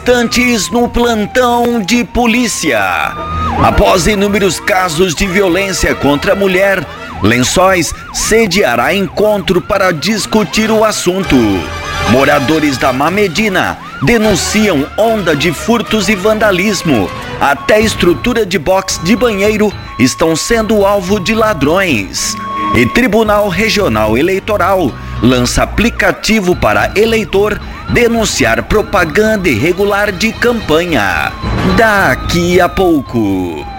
Instantes no plantão de polícia. Após inúmeros casos de violência contra a mulher, Lençóis sediará encontro para discutir o assunto. Moradores da Mamedina denunciam onda de furtos e vandalismo. Até estrutura de box de banheiro estão sendo alvo de ladrões. E Tribunal Regional Eleitoral lança aplicativo para eleitor denunciar propaganda irregular de campanha. Daqui a pouco.